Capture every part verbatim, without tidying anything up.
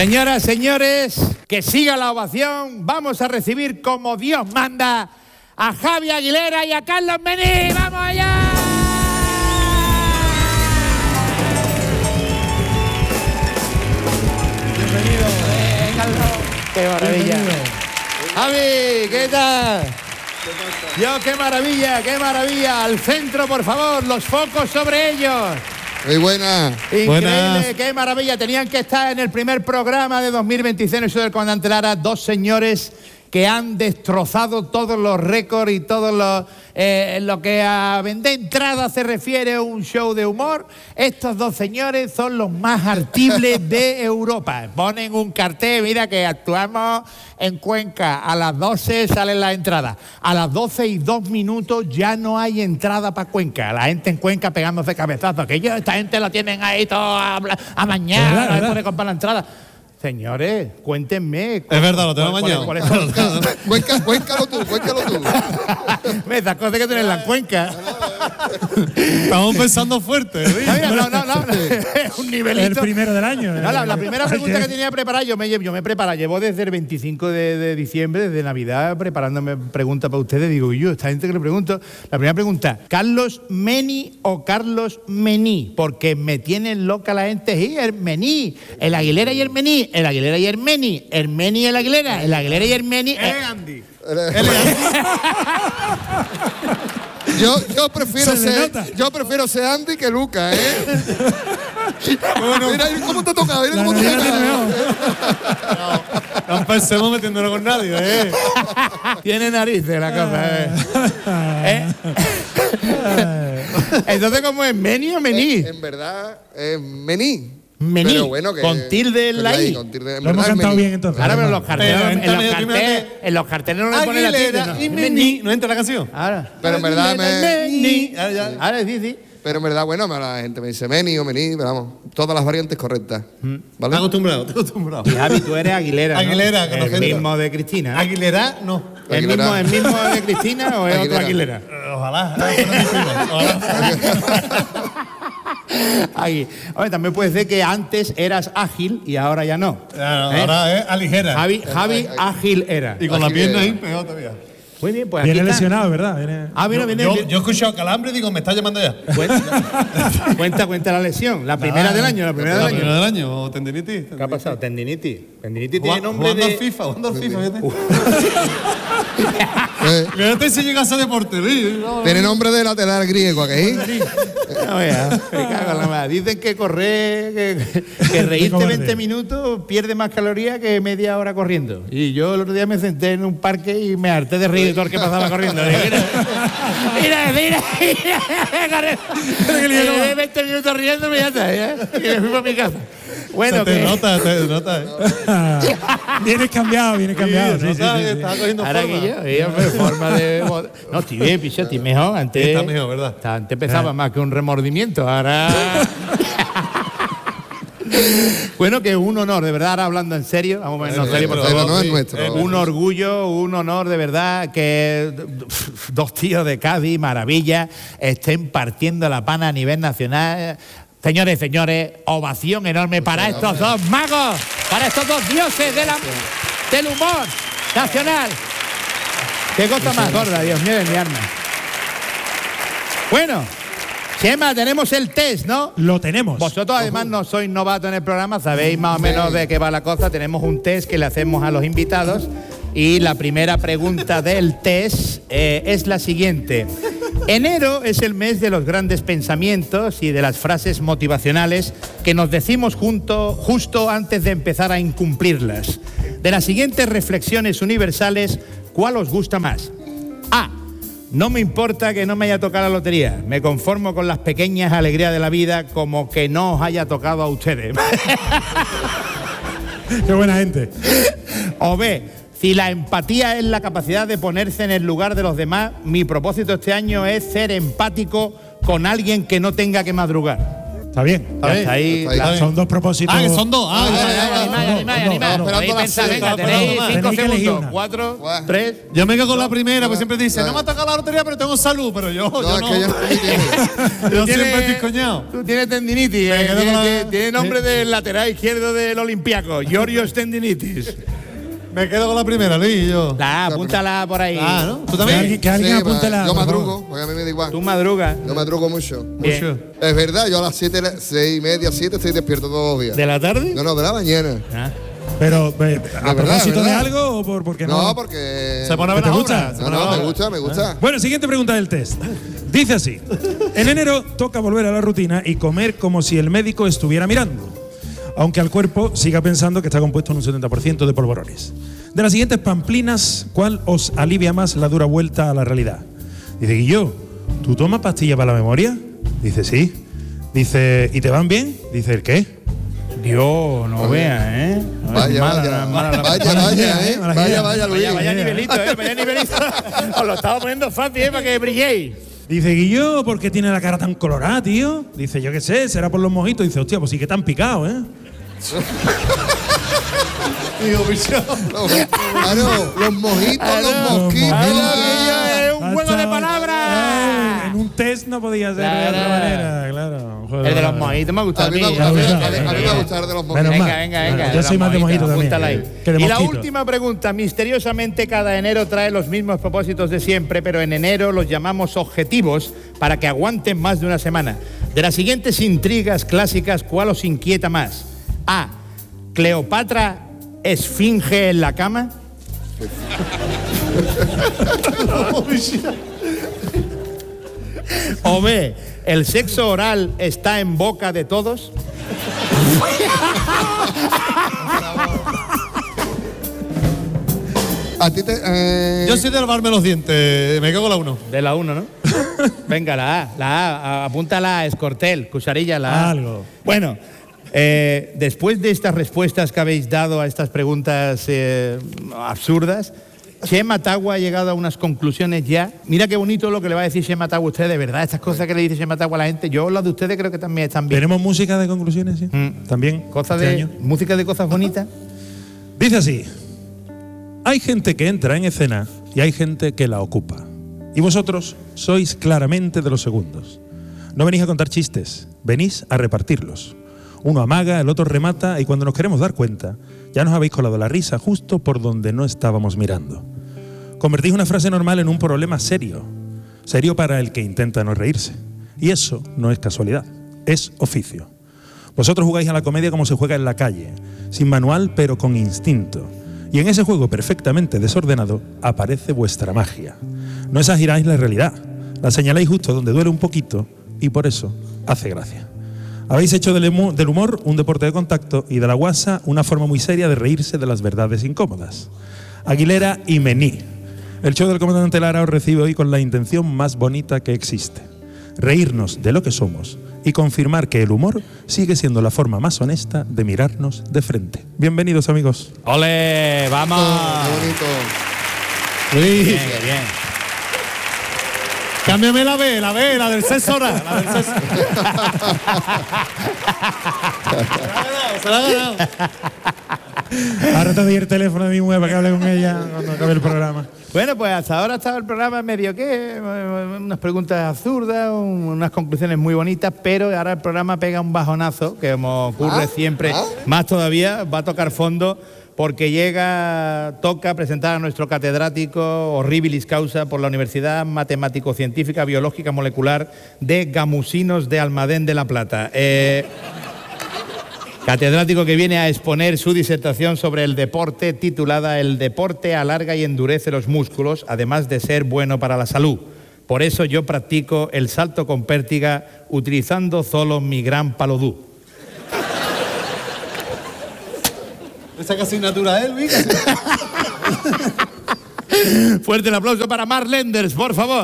Señoras, señores, que siga la ovación. Vamos a recibir como Dios manda a Javi Aguilera y a Carlos Mení. ¡Vamos allá! Bienvenido. Eh, Carlos. ¡Qué maravilla! Bienvenido. Javi, ¿qué tal? Yo, qué maravilla, qué maravilla. Al centro, por favor, los focos sobre ellos. Muy buena. Increíble, Buenas. qué maravilla. Tenían que estar en el primer programa de dos mil veintiséis en el show del Comandante Lara, dos señores que han destrozado todos los récords y todo lo, eh, lo que a vender entradas se refiere a un show de humor. Estos dos señores son los más artibles de Europa. Ponen un cartel, mira que actuamos en Cuenca, a las doce salen las entradas. A las doce y dos minutos ya no hay entrada para Cuenca. La gente en Cuenca pegándose cabezazos. Que ellos, esta gente lo tienen ahí todo a, a mañana, no puede comprar la entrada. Señores, cuéntenme. Es verdad, lo tengo mañana. Cuénca, cuéncalo tú, cuéncalo tú. Esas cosas que tienen en la Cuenca. Estamos pensando fuerte. No, no, no, no. Es un nivelito. El primero del año. No, la, la primera pregunta que tenía preparada, yo me, yo me preparo, llevo desde el veinticinco de, de diciembre, desde Navidad, preparándome preguntas para ustedes. Digo, yo, esta gente que le pregunto, la primera pregunta, ¿Carlos Mení o Carlos Mení? Porque me tienen loca la gente, sí, el Mení, el Aguilera y el Mení, el Aguilera y el Mení, el Mení y el Aguilera, el Aguilera y el Mení. Eh, Andy. Yo, yo prefiero Se le ser, nota. yo prefiero ser Andy que Luca, ¿eh? Bueno, mira cómo te ha tocado, mira cómo te ha tocado. No empecemos metiéndolo con nadie, ¿eh? Tiene narices la cosa, ¿eh? ¿Eh? Entonces, ¿cómo es? ¿Mení o Mení? Eh, en verdad, es Mení. Mení, Pero bueno, que, con tilde en la I. Con tilde, en Lo hemos verdad es cantado Mení. bien entonces. Claro, pero los carteles, Pero en, los entonces, carteles en los carteles no le ponen la tilde. Aguilera ¿no? y Mení. ¿No entra la canción? Ahora. Pero en verdad me- Mení. Ahora sí, sí. Pero en verdad, bueno, la gente me dice Mení o Mení, pero vamos, todas las variantes correctas. ¿Vale? Te acostumbrado, te acostumbrado. Y Javi, tú eres Aguilera, ¿no? Aguilera, El conocido. mismo de Cristina. Aguilera, no. ¿El mismo, Aguilera. ¿El mismo de Cristina o es otro Aguilera. Aguilera? Ojalá. Ojalá. Ahí. Oye, también puede ser que antes eras ágil y ahora ya no. Claro, ¿Eh? ahora es aligera. Javi, Javi ágil era. Y con la Así pierna que- ahí peor todavía. Muy bien, pues Viene aquí está. lesionado, ¿verdad? Viene... Ah, mira, viene. Yo, viene- yo he escuchado calambre y digo, me está llamando ya. Cuenta, cuenta, cuenta la lesión. La primera Nada, del año, la primera la del primera año. del año, o tendinitis. ¿Qué ha pasado? Tendinitis. Tendinitis tiene Jugando, nombre jugando de... al FIFA, jugando al FIFA, fíjate. Eh, Fíjate si llegas a deporte, ¿sí? tiene nombre de lateral griego, ¿aquí? No, vea, me cago en la madre. Dicen que correr, que, que reírte cobarde. veinte minutos pierde más calorías que media hora corriendo. Y yo el otro día me senté en un parque y me harté de reír de todo el que pasaba corriendo. Digo, Mira, mira, mira, mira. mira. veinte minutos riéndome y ya está, ¿eh? Y me fui para mi casa. Bueno, Se te que... nota, te nota. ¿eh? Vienes cambiado, vienes cambiado. Sí, sí, nota sí, que sí. estás cogiendo Ahora forma. que yo, yo me forma de... No, estoy bien, picho, estoy mejor. Antes, Está mejor, ¿verdad? Antes pesaba más que un remordimiento, ahora... Bueno, que es un honor, de verdad, ahora hablando en serio, vamos a ponernos Es en serio, por nuestro, favor. no es sí. nuestro. Es Un orgullo, un honor, de verdad, que dos tíos de Cádiz, maravilla, estén partiendo la pana a nivel nacional. Señores, señores, ovación enorme para estos dos magos, para estos dos dioses de la, del humor nacional. Qué cosa más gorda, Dios mío de mi alma. Bueno, Chema, tenemos el test, ¿no? Lo tenemos. Vosotros además no sois novatos en el programa, sabéis más o menos de qué va la cosa. Tenemos un test que le hacemos a los invitados y la primera pregunta del test eh, es la siguiente. Enero es el mes de los grandes pensamientos y de las frases motivacionales que nos decimos junto, justo antes de empezar a incumplirlas. De las siguientes reflexiones universales, ¿cuál os gusta más? A. No me importa que no me haya tocado la lotería. Me conformo con las pequeñas alegrías de la vida como que no os haya tocado a ustedes. Qué buena gente. O B, si la empatía es la capacidad de ponerse en el lugar de los demás, mi propósito este año es ser empático con alguien que no tenga que madrugar. Está bien. Está bien. Hasta ahí. Hasta ahí. la- Son dos propósitos. Ah, que son dos. Ah, Ay, ya, ay, ya, ya. animal, animal, no, animal. no, Podéis esperando pensar, la venga, cena, tenéis esperando. cinco Tenéis que elegir segundos. una. Cuatro, Guau. tres. Yo me quedo con la primera, pues siempre te dicen, no me ha tocado la lotería, pero tengo salud, pero yo No, yo es no. que yo estoy tímido. Yo Tienes- siempre estoy coñado. Tú tienes tendinitis. Me eh, quedo Tiene, con la- tiene- tiene nombre del lateral izquierdo del Olimpiaco. Giorgios tendinitis. Me quedo con la primera, Luis, yo. La, apúntala por ahí. Ah, ¿no? ¿Tú Que también? alguien, que alguien Sí, apunte la. Yo por favor. madrugo, porque a mí me da igual. Tú madrugas. Yo madrugo mucho. Bien. Mucho. Es verdad, yo a las siete, seis y media, siete estoy despierto todos los días. ¿De la tarde? No, no, de la mañana. Ah. Pero, eh, ¿a verdad, propósito de verdad. algo o por, porque no? No, porque. Se pone a ver ¿Te las gusta? obras. se No, pone a ver no, las me obras. gusta, me gusta. Bueno, siguiente pregunta del test. Dice así. En enero toca volver a la rutina y comer como si el médico estuviera mirando, aunque al cuerpo siga pensando que está compuesto en un setenta por ciento de polvorones. De las siguientes pamplinas, ¿cuál os alivia más la dura vuelta a la realidad? Dice Guillo, ¿tú tomas pastillas para la memoria? Dice sí. Dice, ¿y te van bien? Dice, ¿el qué? Dios, no veas, ¿eh? No, Vaya, es mala, vaya, no es mala la- vaya, mala vaya, idea, eh. eh, mala Vaya, idea. vaya, Luis. Vaya, vaya nivelito, ¿eh? Vaya nivelito. Os lo estaba poniendo fácil, ¿eh? Para que brilléis. Dice Guillo, ¿por qué tiene la cara tan colorada, tío? Dice, yo qué sé, será por los mojitos. Dice, hostia, pues sí que tan picado, ¿eh? Digo, bicho. No, claro, los mojitos, los Claro. mosquitos. Ay, ah. es un juego de palabras. Eh, en un test no podía ser de Claro. otra manera, claro. un juego El de los palabras. mojitos me ha gustado A a mí mí. me gusta, a mí- gusta, a mí- a mí me venga. gusta el de los Menos mojitos. Venga, mal. venga, venga. Yo de soy los más de mojitos, mojito apúntala también. ahí. Que de Y la mosquito. última pregunta. Misteriosamente, cada enero trae los mismos propósitos de siempre, pero en enero los llamamos objetivos para que aguanten más de una semana. De las siguientes intrigas clásicas, ¿cuál os inquieta más? A. Cleopatra esfinge en la cama. O B. El sexo oral está en boca de todos. A ti te. eh, Yo soy de lavarme los dientes. Me cago en la uno. De la uno, ¿no? Venga, la A, la A, apúntala a Escortel, Cucharilla, la A. Algo. Bueno, eh, después de estas respuestas que habéis dado a estas preguntas eh, absurdas, Chema Tagua ha llegado a unas conclusiones ya. Mira qué bonito lo que le va a decir Chema Tagua a ustedes, de verdad, estas cosas que le dice Chema Tagua a la gente, yo las de ustedes creo que también están bien. ¿Tenemos música de conclusiones? Sí? Mm. También. Cosas este de, año. música de cosas bonitas. Dice así. Hay gente que entra en escena y hay gente que la ocupa. Y vosotros sois claramente de los segundos. No venís a contar chistes, venís a repartirlos. Uno amaga, el otro remata y cuando nos queremos dar cuenta, ya nos habéis colado la risa justo por donde no estábamos mirando. Convertís una frase normal en un problema serio. Serio para el que intenta no reírse. Y eso no es casualidad, es oficio. Vosotros jugáis a la comedia como se juega en la calle, sin manual pero con instinto. Y en ese juego perfectamente desordenado aparece vuestra magia. No exageráis la realidad, la señaláis justo donde duele un poquito y por eso hace gracia. Habéis hecho del humor, del humor un deporte de contacto y de la guasa una forma muy seria de reírse de las verdades incómodas. Aguilera y Mení. El show del comandante Lara os recibe hoy con la intención más bonita que existe. Reírnos de lo que somos y confirmar que el humor sigue siendo la forma más honesta de mirarnos de frente. Bienvenidos, amigos. ¡Ole! ¡Vamos! Qué bonito. Luis, Bien, bien. cámbiame la B, la B, la del sexo oral. La del sexo. Se la ha ganado, se la ha ganado. Ahora te doy el teléfono de mi mujer para que hable con ella cuando acabe el programa. Bueno, pues hasta ahora ha estado el programa medio que, eh, unas preguntas absurdas, un- unas conclusiones muy bonitas, pero ahora el programa pega un bajonazo, que como ocurre Ah, siempre, ah. más todavía, va a tocar fondo, porque llega, toca presentar a nuestro catedrático Horribilis Causa por la Universidad Matemático-Científica Biológica Molecular de Gamusinos de Almadén de la Plata. Eh, Catedrático que viene a exponer su disertación sobre el deporte titulada El deporte alarga y endurece los músculos, además de ser bueno para la salud. Por eso yo practico el salto con pértiga utilizando solo mi gran palodú. Esa casi natura él, Luis. Fuerte el aplauso para Mark Lenders, por favor.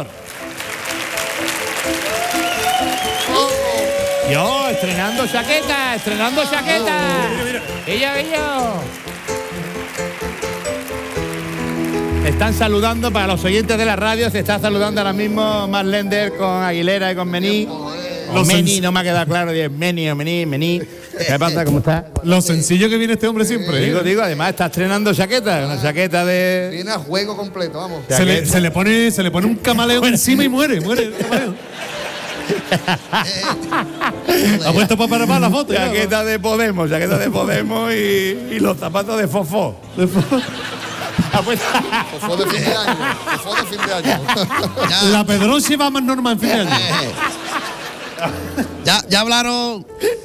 Yo, estrenando chaqueta, estrenando chaqueta. Ello, ello. Están saludando para los oyentes de la radio, se está saludando ahora mismo Mark Lenders con Aguilera y con Mení. O Meni, no me ha quedado claro. Es Meni o Meni, Meni. ¿Qué pasa? ¿Cómo estás? Lo sencillo que viene este hombre siempre. Digo, ¿eh? digo, además está estrenando chaqueta. Una chaqueta de. Viene a juego completo, vamos. Se le, se le pone, se le pone un camaleón encima y muere, muere el camaleón. Ha puesto para parar la foto. ya, Chaqueta de Podemos, chaqueta de Podemos y, y los zapatos de Fofó. Ha puesto- Fofó de fin de año. Fofó de fin de año. Ya, La Pedroche va más normal en fin de año. ya, ya hablaron.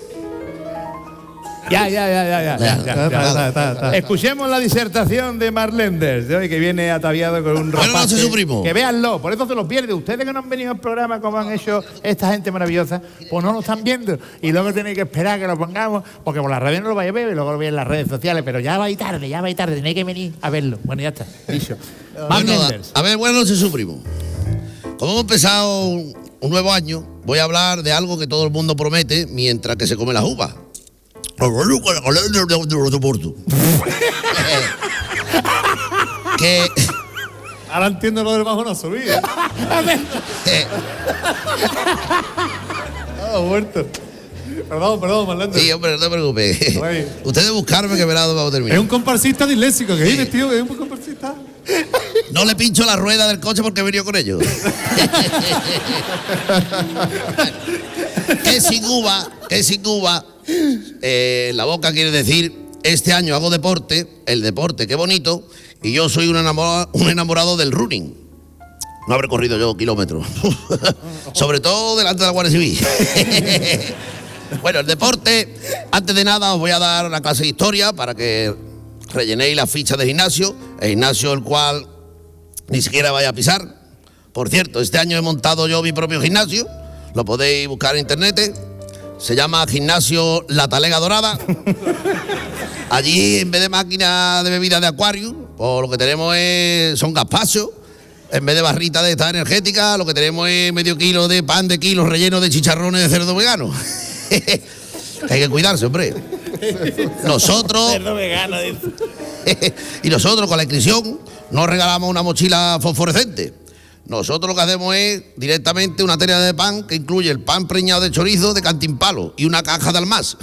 Ya, ya, ya, ya, ya. ya, ya, Está, ya. está, está, está. Escuchemos la disertación de Marlenders, de hoy que viene ataviado con un Buenas ropaje. noches, su primo. Que véanlo, por eso se lo pierde. Ustedes que no han venido al programa como han hecho esta gente maravillosa, pues no lo están viendo. Y luego tenéis que esperar que lo pongamos, porque por la radio no lo vais a ver y luego lo veis en las redes sociales. Pero ya va a ir tarde, ya va a ir tarde, tenéis que venir a verlo. Bueno, ya está, dicho. Bueno, Marlenders. a, a ver, buenas noches, su primo. Como hemos empezado un, un nuevo año, voy a hablar de algo que todo el mundo promete mientras que se come las uvas. que Ahora entiendo lo del bajonazo, ¿viste? eh, Ah, muerto. Perdón, perdón, Marlende. sí, hombre, no te preocupes. Ay. Ustedes buscarme que verá dónde vamos a Es terminar. un comparsista disléxico que viene, tío, es un comparsista. No le pincho la rueda del coche porque he venido con ellos. que sin uva, que sin uva, eh, en la boca quiere decir, este año hago deporte, el deporte, qué bonito, y yo soy un enamorado, un enamorado del running. No habré corrido yo kilómetros. Sobre todo delante de la Guardia Civil. Bueno, el deporte, antes de nada os voy a dar una clase de historia para que rellenéis la ficha del gimnasio, el gimnasio el cual ni siquiera vaya a pisar. Por cierto, este año he montado yo mi propio gimnasio, lo podéis buscar en internet, se llama Gimnasio La Talega Dorada. Allí, en vez de máquina de bebida de acuario, pues lo que tenemos es, son gazpachos. En vez de barrita de esta energética, lo que tenemos es medio kilo de pan de kilos relleno de chicharrones de cerdo vegano. Hay que cuidarse, hombre. Nosotros, Cerdo vegano, dice. y nosotros con la inscripción no regalamos una mochila fosforescente. Nosotros lo que hacemos es directamente una tela de pan que incluye el pan preñado de chorizo de Cantimpalo y una caja de almás.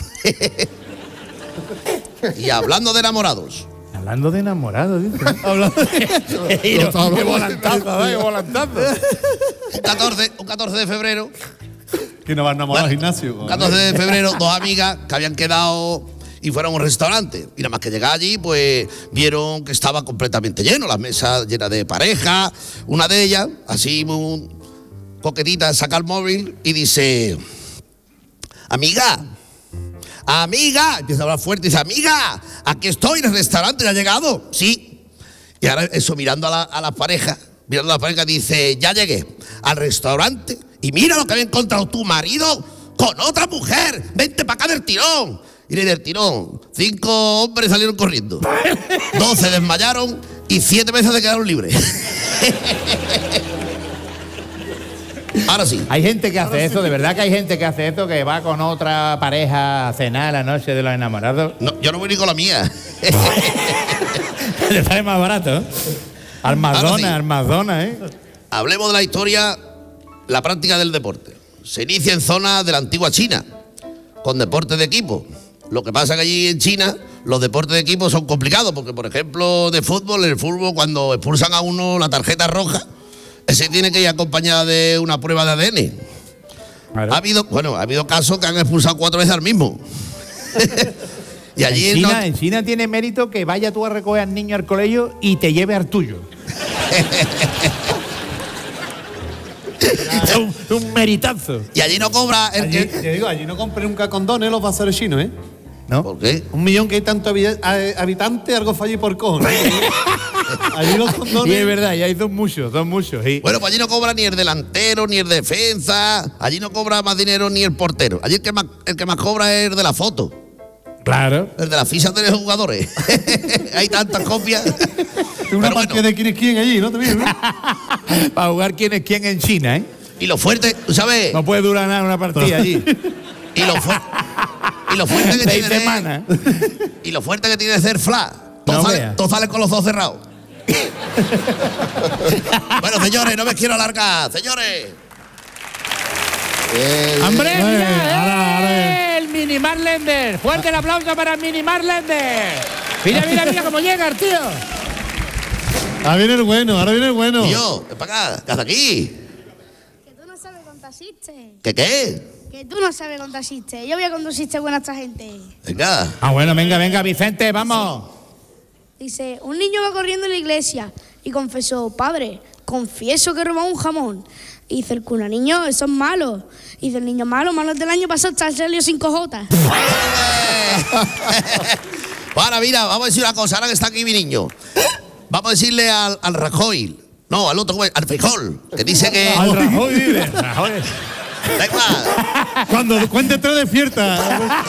Y hablando de enamorados, Hablando de enamorados, dice. Hablando de. ¡Qué volantazo, eh, qué volantazo! un catorce, un catorce de febrero, Que no va a enamorar al Bueno, gimnasio. un catorce de febrero, dos amigas que habían quedado y fueron a un restaurante. Y nada más que llegar allí, pues vieron que estaba completamente lleno, las mesas llenas de parejas. Una de ellas, así muy coquetita, saca el móvil y dice: amiga, amiga, empieza a hablar fuerte y dice: amiga, aquí estoy en el restaurante, ¿ya ha llegado? Sí. Y ahora eso, mirando a la, a las parejas, mirando a la pareja, dice: ya llegué al restaurante y mira lo que había encontrado tu marido con otra mujer, vente para acá del tirón. Y del tirón, cinco hombres salieron corriendo, dos se desmayaron y siete veces se quedaron libres. Ahora sí. Hay gente que hace eso, de verdad que hay gente que hace esto, que va con otra pareja a cenar la noche de los enamorados. No, yo no voy ni con la mía. Le sale más barato, ¿eh? Al Ahora sí. Madonna, al Madonna, ¿eh? Hablemos de la historia, la práctica del deporte. Se inicia en zonas de la antigua China, con deportes de equipo. Lo que pasa es que allí en China los deportes de equipo son complicados, porque por ejemplo de fútbol, en el fútbol cuando expulsan a uno la tarjeta roja, ese tiene que ir acompañada de una prueba de A D N. Claro. Ha habido, bueno, ha habido casos que han expulsado cuatro veces al mismo. Y allí en, China, no- en China tiene mérito que vaya tú a recoger al niño al colegio y te lleve al tuyo. Es un, un meritazo. y allí no cobra el Allí, que... te digo, allí no compré nunca condones los vasos chinos, ¿eh? ¿No? ¿Por qué? Un millón que hay tantos habi- a- habitantes, algo fallé por cojones. Allí los Y condones. es verdad, y hay dos muchos, dos muchos. Sí. Bueno, pues allí no cobra ni el delantero, ni el defensa. Allí no cobra más dinero ni el portero. Allí el que más, el que más cobra es el de la foto. Claro. El de las fichas de los jugadores. Hay tantas copias. Una Pero partida bueno, de quién es quién allí, ¿no? Te miro, ¿no? Para jugar quién es quién en China, ¿eh? y lo fuerte, ¿tú sabes? No puede durar nada una partida allí. Y lo, fu- y lo fuerte que Seis tiene de- semanas. y lo fuerte que tiene de ser flash. Todo, No sale, veas. todo sale con los ojos cerrados. Bueno, señores, no me quiero alargar. Señores. Eh, ¡Hombre, Eh, mira! ahora, ahora. ¡Eh! ¡El Mini Marlender! ¡Fuerte el aplauso para el Mini Marlender! Mira, mira, mira cómo llega el tío. Ahora viene el bueno, ahora viene el bueno. Tío, ven para acá, ¿qué haces aquí? Que tú no sabes contar chistes. ¿Qué qué? Que tú no sabes contar chistes. Yo voy a contar chistes buenos a esta gente. Venga. Ah, bueno, venga, venga, Vicente, vamos. Dice, un niño va corriendo en la iglesia y confesó, padre, confieso que he robado un jamón. Y dice el cura, niño, eso es malo. Y dice el niño, malo, malo es del año pasado, hasta salió cinco jotas. Ahora, mira, vamos a decir una cosa, ahora que está aquí mi niño. Vamos a decirle al, al Rajoy, no, al otro, ¿cómo es? Al Frijol, que dice que... Al Rajoy, vive. Rajoy. Venga. Cuando cuente tres despierta.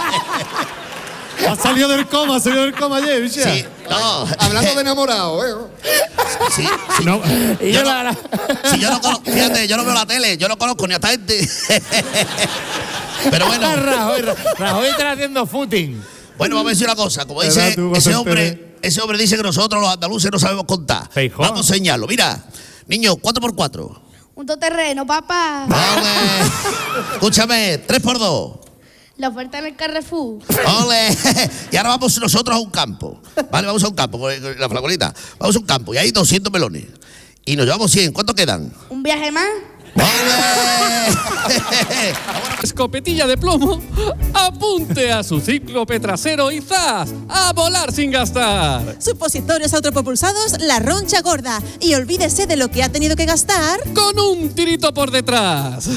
Ha salido del coma, ha salido del coma ayer, bicha. Sí, no. Hablando de enamorado, ¿eh? Sí, sí. No, Y Yo yo no- la- la- Si yo no conozco, fíjate, yo no veo la tele, yo no conozco ni a esta gente. Pero bueno, Rajoy, Ra- Rajoy está haciendo footing. bueno, vamos a decir una cosa. Como ¿Verdad? dice Tú vas ese a hombre, enterar. ese hombre dice que nosotros los andaluces no sabemos contar. Feijó. Vamos a enseñarlo. Mira, niño, cuatro por cuatro. Un todoterreno, papá. Ole. Escúchame, tres por dos. La oferta en el Carrefour. Ole. Y ahora vamos nosotros a un campo. Vale, vamos a un campo, con la flacolita. Vamos a un campo y hay doscientos melones. Y nos llevamos cien. ¿Cuánto quedan? Un viaje más. ¡Ole! Escopetilla de plomo, apunte a su cíclope trasero y ¡zas! ¡A volar sin gastar! Supositorios autopropulsados, la roncha gorda. Y olvídese de lo que ha tenido que gastar. Con un tirito por detrás.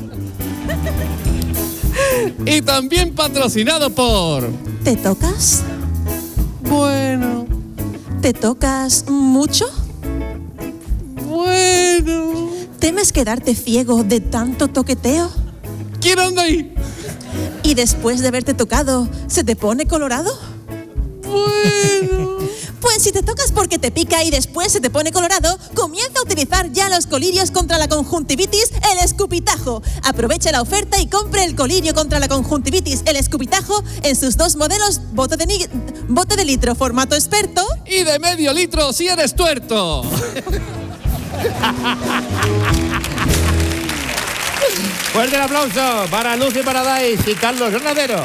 Y también patrocinado por... ¿Te tocas? Bueno, ¿Te tocas mucho? bueno... ¿Temes quedarte ciego de tanto toqueteo? ¿Quién anda ahí? ¿Y después de haberte tocado, se te pone colorado? Bueno... Pues si te tocas porque te pica y después se te pone colorado, comienza a utilizar ya los colirios contra la conjuntivitis, el escupitajo. Aprovecha la oferta y compre el colirio contra la conjuntivitis, el escupitajo, en sus dos modelos, bote de, ni- bote de litro formato experto. Y de medio litro si eres tuerto. Fuerte el aplauso para Lucy Paradise y Carlos Jornadero.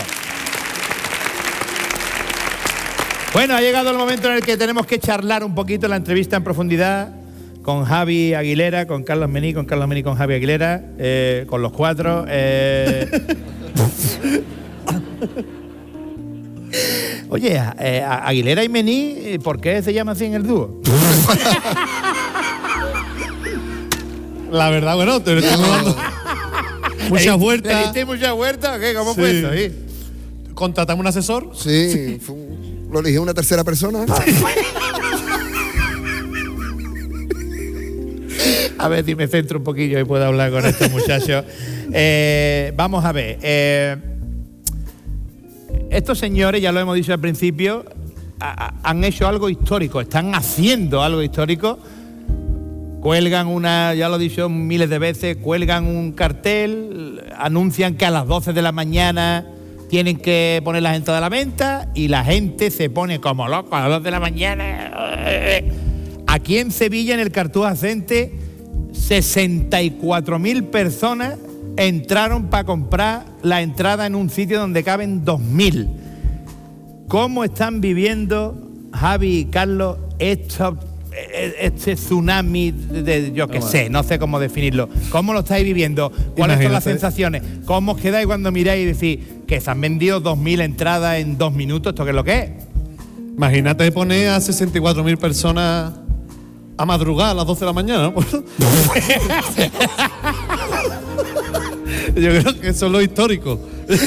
Bueno, ha llegado el momento en el que tenemos que charlar un poquito la entrevista en profundidad con Javi Aguilera, con Carlos Mení, con Carlos Mení, con Javi Aguilera, eh, con los cuatro. eh. Oye, eh, Aguilera y Mení, ¿por qué se llama así en el dúo? la verdad, bueno, te estamos dando muchas ¿Le vueltas. diste muchas vueltas o qué? ¿Cómo Sí. fue eso? Sí. Contratamos un asesor. Sí, fue un- lo eligió una tercera persona. A ver si me centro un poquillo y puedo hablar con estos muchachos. Eh, vamos a ver. eh, estos señores, ya lo hemos dicho al principio, ha- ha- han hecho algo histórico, están haciendo algo histórico. Cuelgan una, ya lo he dicho miles de veces, cuelgan un cartel, anuncian que a las doce de la mañana tienen que poner las entradas a la venta y la gente se pone como loco a las dos de la mañana. Aquí en Sevilla, en el Cartuja Center, sesenta y cuatro mil personas entraron para comprar la entrada en un sitio donde caben dos mil. ¿Cómo están viviendo, Javi y Carlos, estos, este tsunami de, de- yo qué sé, no sé cómo definirlo? ¿Cómo lo estáis viviendo? ¿Cuáles son las Imagínate. sensaciones? ¿Cómo os quedáis cuando miráis y decís que se han vendido dos mil entradas en dos minutos? ¿Esto qué es lo que es? Imagínate poner a sesenta y cuatro mil personas a madrugar a las doce de la mañana, ¿no? Yo creo que eso es lo histórico.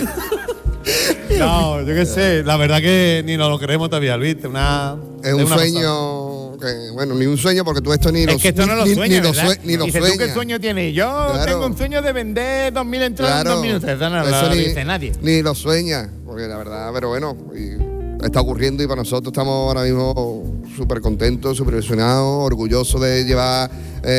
No, yo qué sé, la verdad que ni nos lo creemos todavía, ¿viste? Una, Es un una sueño, que, bueno, ni un sueño porque tú esto ni lo Es que esto no lo ni, sueña, ni lo ¿verdad? sue- ni lo Dice, ¿tú sueña. qué sueño tienes? Yo Claro. tengo un sueño de vender dos mil entradas en Claro. dos minutos. Eso no Eso lo ni, dice nadie. ni lo sueña, porque la verdad, pero bueno, y está ocurriendo y para nosotros estamos ahora mismo súper contentos, súper ilusionados, orgullosos de llevar